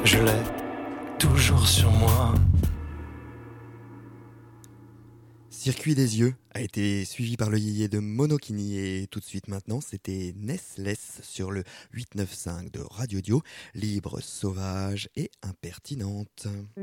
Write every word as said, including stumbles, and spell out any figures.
je l'ai toujours sur moi. Circuit des yeux a été suivi par le yéyé de Monokini et tout de suite maintenant c'était Nestless sur le huit neuf cinq de Radio Dio, libre, sauvage et impertinente.